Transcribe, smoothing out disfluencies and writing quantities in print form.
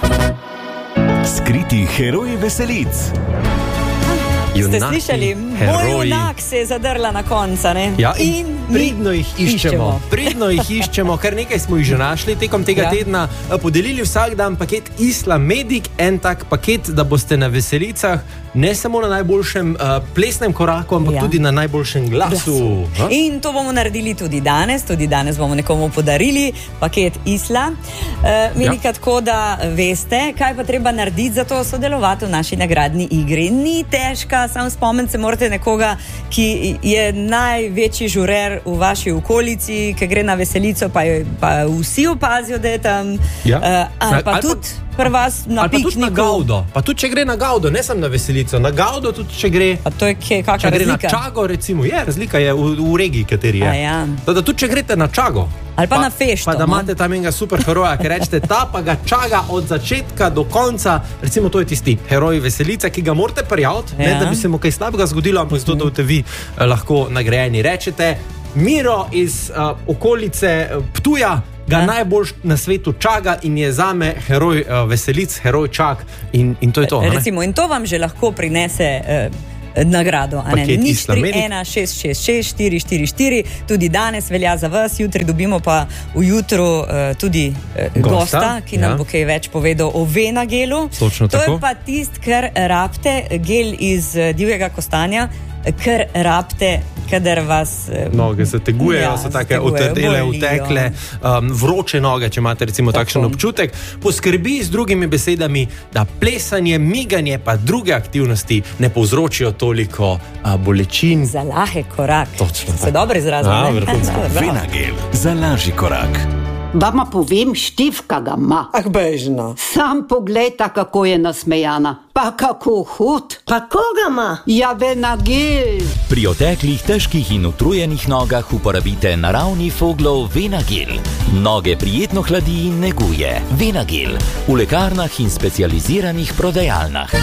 Skriti heroji veselic. Ste slišali? Moj junak se je zadrla na konca, ne? Ja, in pridno jih iščemo. Pridno jih iščemo, kar nekaj smo jih že našli tekom tega tedna. Podelili vsak dan paket Isla Medic, en tak paket, da boste na veselicah ne samo na najboljšem plesnem koraku, ampak tudi na najboljšem glasu. In to bomo naredili tudi danes. Tudi danes bomo nekomu podarili paket Isla. Menika, tako da veste, kaj pa treba narediti za to sodelovati v naši nagradni igri. Ni težka, samo spomnite se morate nekoga, ki je največji žurer v vaši okolici, ki gre na veselico, pa vsi opazijo, da je tam. Ali pa tudi pri vas na pikniku. Ali pa tudi na Gaudo. Pa tudi, če gre na Gaudo, ne samo na veselico. Na Gaudo tudi, če gre... A to je kakšna razlika? Če gre na Čago, recimo. Razlika je v regiji, kateri je. Da tudi, če greste na Čago. Ali pa na Fešto. Pa da imate tam enega super heroja, ki rečete, ta pa ga čaga od začetka do konca. Recimo, to je tisti heroj veselica, ki ga morate prijaviti, ne da bi se mu kaj slabega zgodilo, ampak zato, da boste vi lahko nagrajeni. Rečete, Miro iz okolice Ptuja ga najbolj na svetu čaga in je zame heroj veselic, heroj čak in to je to. Recimo, in to vam že lahko prinese nagrado. Nič 316664444. Tudi danes velja za vas, jutri dobimo pa ujutru tudi gosta, ki nam bo kaj več povedal o Venagelu. Točno to tako. Je pa tist, kar rabite, gel iz divjega kostanja, kar rabite, kadar vas... Noge se tegujejo, so take utrdele, utekle, vroče noge, če imate recimo takšen občutek. Poskrbi z drugimi besedami, da plesanje, miganje pa druge aktivnosti ne povzročijo toliko bolečin. Za lahek korak. Točno. Se dobro izrazili. Venagel za lažji korak. Vama povem, Štifka ga ima. Bežno. Sam poglejta, kako je nasmejana. Pa kako hud. Pa koga ima? Ja, Venagel. Pri oteklih, težkih in utrujenih nogah uporabite naravni Foglov Venagel. Noge prijetno hladi in neguje. Venagel v lekarnah in specializiranih prodajalnah.